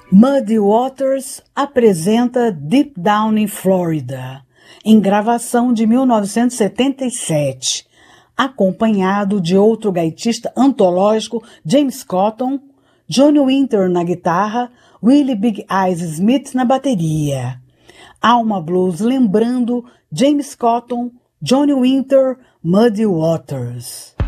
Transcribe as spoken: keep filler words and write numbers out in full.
Muddy Waters apresenta Deep Down in Florida, em gravação de mil novecentos e setenta e sete, acompanhado de outro gaitista antológico, James Cotton, Johnny Winter na guitarra, Willie Big Eyes Smith na bateria. Alma Blues lembrando James Cotton, Johnny Winter, Muddy Waters.